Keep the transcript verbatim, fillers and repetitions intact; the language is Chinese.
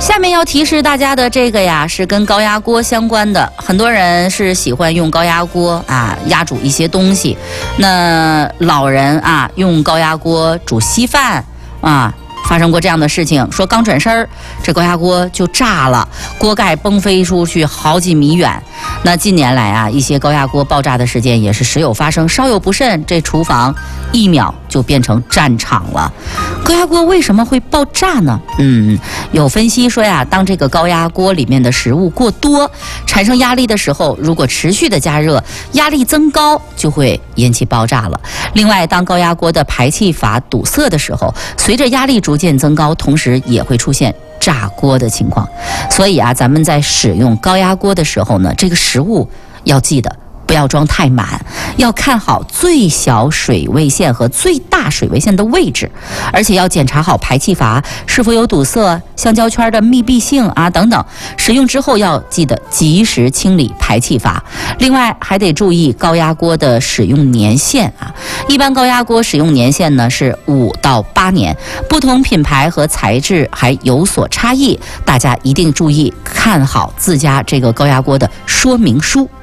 下面要提示大家的这个呀，是跟高压锅相关的。很多人是喜欢用高压锅啊压煮一些东西，那老人啊用高压锅煮稀饭啊。发生过这样的事情，说刚转身儿，这高压锅就炸了，锅盖崩飞出去好几米远。那近年来啊，一些高压锅爆炸的事件也是时有发生，稍有不慎，这厨房一秒就变成战场了。高压锅为什么会爆炸呢？嗯，有分析说呀，当这个高压锅里面的食物过多，产生压力的时候，如果持续的加热，压力增高就会引起爆炸了。另外，当高压锅的排气阀堵塞的时候，随着压力逐渐增高，同时也会出现炸锅的情况。所以啊，咱们在使用高压锅的时候呢，这个食物要记得不要装太满，要看好最小水位线和最大水位线的位置，而且要检查好排气阀是否有堵塞、橡胶圈的密闭性啊等等。使用之后要记得及时清理排气阀。另外还得注意高压锅的使用年限啊，一般高压锅使用年限呢是五到八年，不同品牌和材质还有所差异，大家一定注意看好自家这个高压锅的说明书。